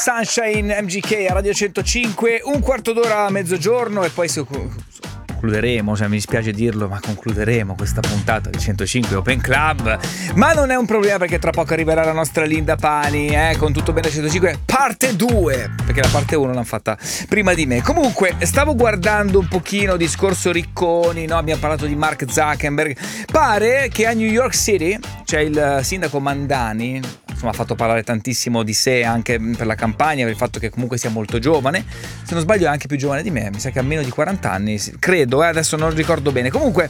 Sunshine MGK a Radio 105, un quarto d'ora a mezzogiorno e poi concluderemo, cioè mi dispiace dirlo, ma concluderemo questa puntata di 105 Open Club, ma non è un problema perché tra poco arriverà la nostra Linda Pani, con Tutto Bene 105 parte 2, perché la parte 1 l'hanno fatta prima di me. Comunque stavo guardando un pochino discorso Ricconi, no? Abbiamo parlato di Mark Zuckerberg, pare che a New York City c'è il sindaco Mandani, insomma ha fatto parlare tantissimo di sé anche per la campagna, per il fatto che comunque sia molto giovane, se non sbaglio è anche più giovane di me, mi sa che ha meno di 40 anni, credo, adesso non ricordo bene. Comunque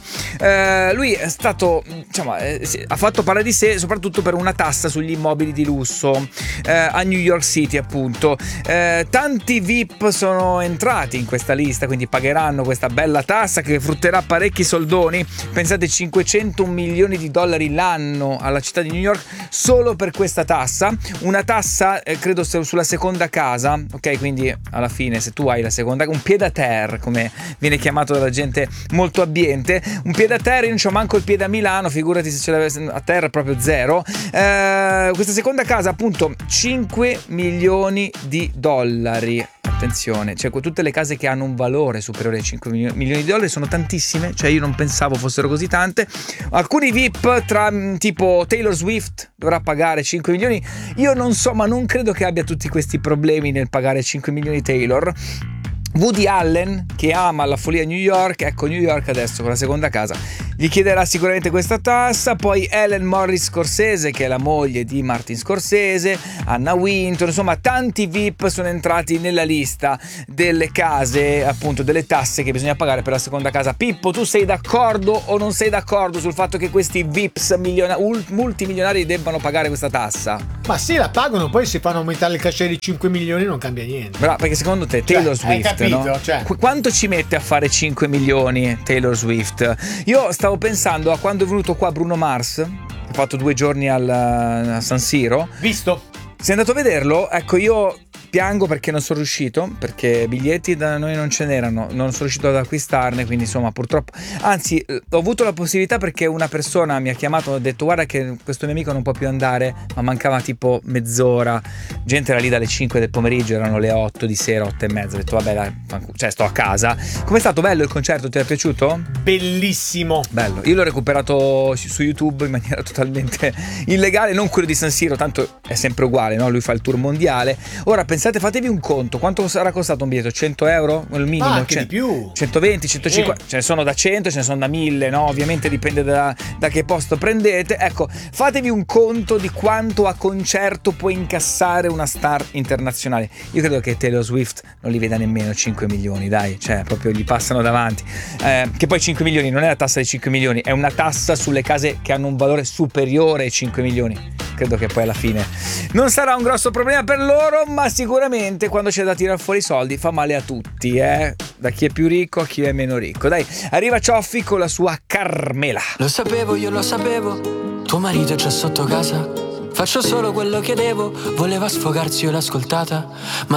lui è stato, diciamo, ha fatto parlare di sé soprattutto per una tassa sugli immobili di lusso a New York City, appunto. Tanti VIP sono entrati in questa lista, quindi pagheranno questa bella tassa che frutterà parecchi soldoni, pensate 500 milioni di dollari l'anno alla città di New York solo per questa tassa, una tassa credo sulla seconda casa, ok, quindi alla fine se tu hai la seconda, un pied à terre come viene chiamato dalla gente molto abbiente, un pied à terre, io non c'ho manco il piede a Milano, figurati se ce l'avessi a terra, proprio zero. Questa seconda casa appunto 5 milioni di dollari, attenzione, cioè tutte le case che hanno un valore superiore ai 5 milioni di dollari sono tantissime, cioè io non pensavo fossero così tante. Alcuni VIP tra tipo Taylor Swift dovrà pagare 5 milioni, io non so, ma non credo che abbia tutti questi problemi nel pagare 5 milioni Taylor. Woody Allen, che ama la follia a New York, ecco New York adesso con la seconda casa gli chiederà sicuramente questa tassa. Poi Ellen Morris Scorsese, che è la moglie di Martin Scorsese, Anna Wintour, insomma tanti VIP sono entrati nella lista delle case, appunto delle tasse che bisogna pagare per la seconda casa. Pippo, tu sei d'accordo o non sei d'accordo sul fatto che questi VIPs multimilionari debbano pagare questa tassa? Ma sì, la pagano, poi se fanno aumentare il cachet di 5 milioni non cambia niente. Però perché secondo te Taylor Swift, capito, no? cioè. Quanto ci mette a fare 5 milioni Taylor Swift? Io stavo pensando a quando è venuto qua Bruno Mars, che ha fatto 2 giorni a San Siro. Visto? Sei andato a vederlo? Ecco, io piango perché non sono riuscito, perché biglietti da noi non ce n'erano, non sono riuscito ad acquistarne, quindi insomma purtroppo, anzi ho avuto la possibilità perché una persona mi ha chiamato e ha detto guarda che questo mio amico non può più andare, ma mancava tipo mezz'ora, gente era lì dalle 5 del pomeriggio, erano le 8 di sera, 8 e mezza, ho detto vabbè dai, cioè sto a casa. Com'è stato? Bello il concerto? Ti è piaciuto? Bellissimo, bello, io l'ho recuperato su YouTube in maniera totalmente illegale, non quello di San Siro, tanto è sempre uguale, no? Lui fa il tour mondiale. Ora pensate, fatevi un conto, quanto sarà costato un biglietto? 100 euro? Il minimo? Anche di più, 120, 150, ce ne sono da 100, ce ne sono da 1000, no? Ovviamente dipende da che posto prendete. Ecco, fatevi un conto di quanto a concerto può incassare una star internazionale. Io credo che Taylor Swift non li veda nemmeno 5 milioni, dai, cioè proprio gli passano davanti. Che poi 5 milioni non è la tassa di 5 milioni, è una tassa sulle case che hanno un valore superiore ai 5 milioni. Credo che poi alla fine non sarà un grosso problema per loro, ma sicuramente quando c'è da tirar fuori i soldi fa male a tutti, da chi è più ricco a chi è meno ricco. Dai, arriva Cioffi con la sua Carmela. Lo sapevo, io lo sapevo, tuo marito è già sotto casa, faccio solo quello che devo, voleva sfogarsi, io l'ho ascoltata, ma